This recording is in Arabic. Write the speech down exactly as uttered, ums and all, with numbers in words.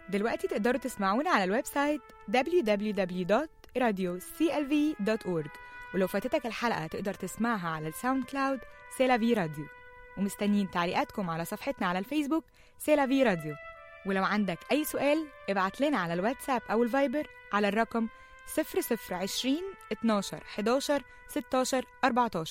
دلوقتي تقدروا تسمعونا على الويب سايت دبليو دبليو دبليو دوت راديو سي ال في دوت أورج، ولو فاتتك الحلقة تقدر تسمعها على الساوند كلاود سيلافي راديو. ومستنيين تعليقاتكم على صفحتنا على الفيسبوك سيلافي راديو. ولو عندك أي سؤال ابعت لنا على الواتساب أو الفايبر على الرقم صفر صفر عشرين اتناشر حداشر ستاشر أربعتاشر.